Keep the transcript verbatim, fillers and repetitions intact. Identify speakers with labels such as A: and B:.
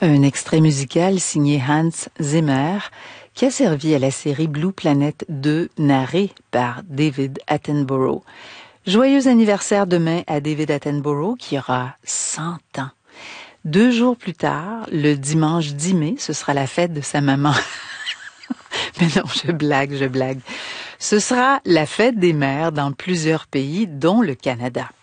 A: Un extrait musical signé Hans Zimmer qui a servi à la série Blue Planet deux narrée par David Attenborough. Joyeux anniversaire demain à David Attenborough qui aura cent ans. Deux jours plus tard, le dimanche dix mai, ce sera la fête de sa maman. Mais non, je blague, je blague. Ce sera la fête des mères dans plusieurs pays, dont le Canada.